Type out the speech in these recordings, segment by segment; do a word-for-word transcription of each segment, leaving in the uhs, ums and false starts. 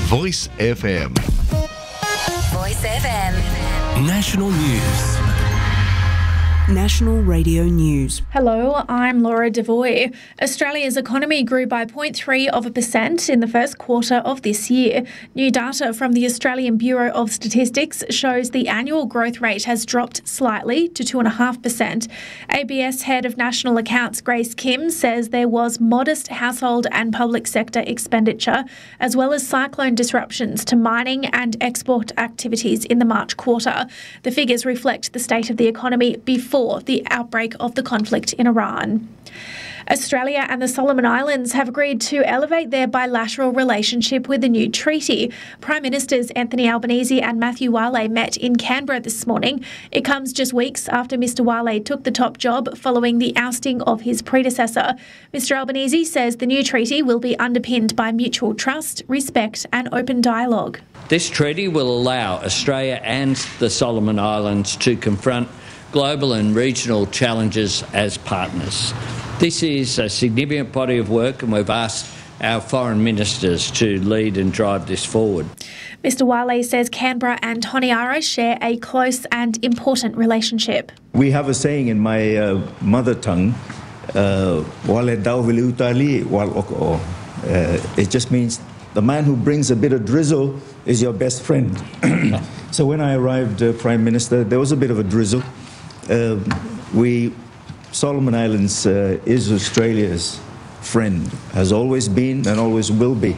Voice F M. Voice F M. National News. National Radio News. Hello, I'm Laura Devoy. Australia's economy grew by zero point three of a percent in the first quarter of this year. New data from the Australian Bureau of Statistics shows the annual growth rate has dropped slightly to two point five percent. A B S Head of National Accounts Grace Kim says there was modest household and public sector expenditure, as well as cyclone disruptions to mining and export activities in the March quarter. The figures reflect the state of the economy before the outbreak of the conflict in Iran. Australia and the Solomon Islands have agreed to elevate their bilateral relationship with a new treaty. Prime Ministers Anthony Albanese and Matthew Wale met in Canberra this morning. It comes just weeks after Mister Wale took the top job following the ousting of his predecessor. Mister Albanese says the new treaty will be underpinned by mutual trust, respect and open dialogue. This treaty will allow Australia and the Solomon Islands to confront global and regional challenges as partners. This is a significant body of work and we've asked our foreign ministers to lead and drive this forward. Mister Wale says Canberra and Honiara share a close and important relationship. We have a saying in my uh, mother tongue, uh, it just means the man who brings a bit of drizzle is your best friend. So when I arrived uh, Prime Minister, there was a bit of a drizzle. Uh, we, Solomon Islands uh, is Australia's friend, has always been and always will be.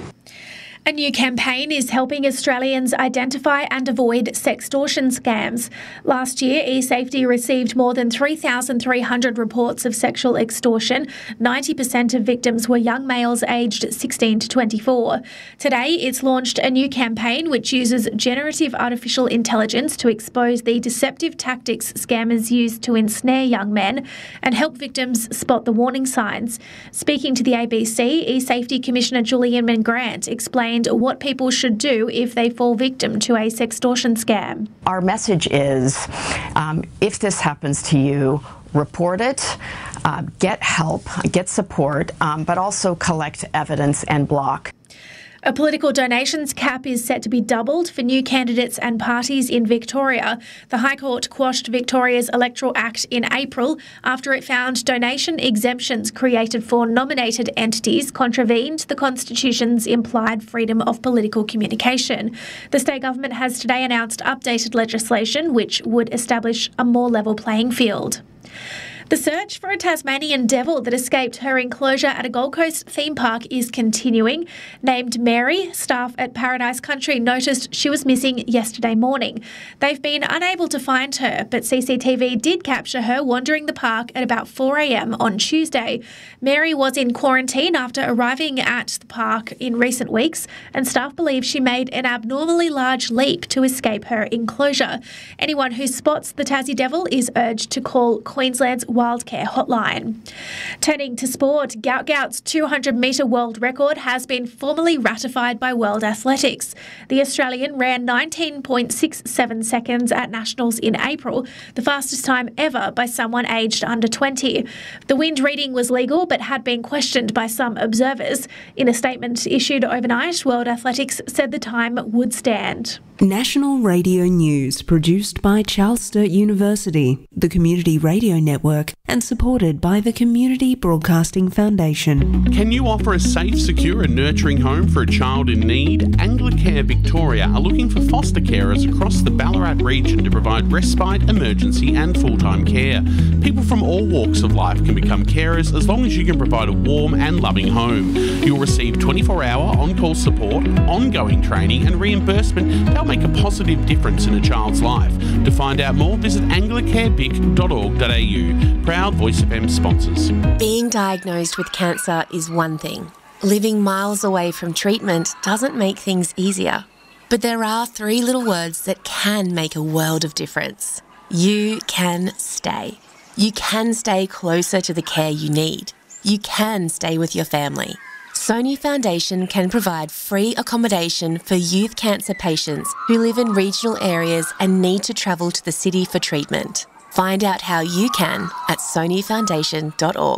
A new campaign is helping Australians identify and avoid sextortion scams. Last year, eSafety received more than three thousand three hundred reports of sexual extortion. ninety percent of victims were young males aged sixteen to twenty-four. Today, it's launched a new campaign which uses generative artificial intelligence to expose the deceptive tactics scammers use to ensnare young men and help victims spot the warning signs. Speaking to the A B C, eSafety Commissioner Julian McGrant explained what people should do if they fall victim to a sextortion scam. Our message is, um, if this happens to you, report it, uh, get help, get support, um, but also collect evidence and block. A political donations cap is set to be doubled for new candidates and parties in Victoria. The High Court quashed Victoria's Electoral Act in April after it found donation exemptions created for nominated entities contravened the Constitution's implied freedom of political communication. The state government has today announced updated legislation which would establish a more level playing field. The search for a Tasmanian devil that escaped her enclosure at a Gold Coast theme park is continuing. Named Mary, staff at Paradise Country noticed she was missing yesterday morning. They've been unable to find her, but C C T V did capture her wandering the park at about four a.m. on Tuesday. Mary was in quarantine after arriving at the park in recent weeks, and staff believe she made an abnormally large leap to escape her enclosure. Anyone who spots the Tassie devil is urged to call Queensland's Wildcare Hotline. Turning to sport, Gout Gout's two hundred metre world record has been formally ratified by World Athletics. The Australian ran nineteen point six seven seconds at Nationals in April, the fastest time ever by someone aged under twenty. The wind reading was legal but had been questioned by some observers. In a statement issued overnight, World Athletics said the time would stand. National Radio News, produced by Charles Sturt University, the Community Radio Network, and supported by the Community Broadcasting Foundation. Can you offer a safe, secure and nurturing home for a child in need? Anglicare Victoria are looking for foster carers across the Ballarat region to provide respite, emergency and full-time care. People from all walks of life can become carers as long as you can provide a warm and loving home. You'll receive twenty-four hour on-call support, ongoing training and reimbursement. They'll make a positive difference in a child's life. To find out more, visit anglicare vic dot org dot a u. Proud Voice F M sponsors. Being diagnosed with cancer is one thing. Living miles away from treatment doesn't make things easier. But there are three little words that can make a world of difference. You can stay. You can stay closer to the care you need. You can stay with your family. Sony Foundation can provide free accommodation for youth cancer patients who live in regional areas and need to travel to the city for treatment. Find out how you can at sony foundation dot org.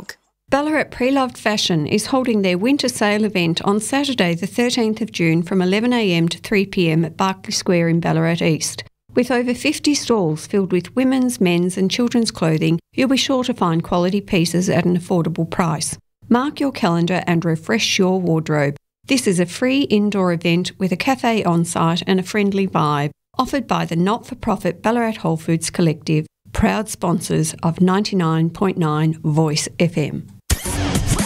Ballarat Pre-Loved Fashion is holding their winter sale event on Saturday the thirteenth of June from eleven a m to three p m at Barclay Square in Ballarat East. With over fifty stalls filled with women's, men's and children's clothing, you'll be sure to find quality pieces at an affordable price. Mark your calendar and refresh your wardrobe. This is a free indoor event with a cafe on site and a friendly vibe, offered by the not-for-profit Ballarat Whole Foods Collective, proud sponsors of ninety-nine point nine Voice F M.